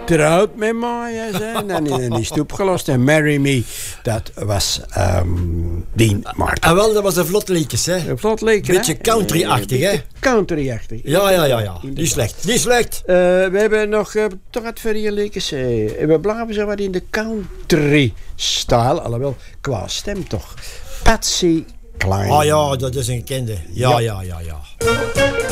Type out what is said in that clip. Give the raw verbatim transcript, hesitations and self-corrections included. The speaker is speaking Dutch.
Trouwd met mij, hè, zei. En dan is het opgelost. En Marry Me, dat was um, Dean Martin. En wel, dat was een vlot liedjes, hè? Een vlot liedje, Beetje country-achtig, hè? Country-achtig. Ja, ja, ja, ja. Niet slecht, niet slecht. Uh, we hebben nog uh, toch wat voor je liedjes. Uh, we blijven zo wat in de country-style. Alhoewel, qua stem toch. Patsy Cline. Ah ja, dat is een bekende. Ja, ja, ja, ja. ja.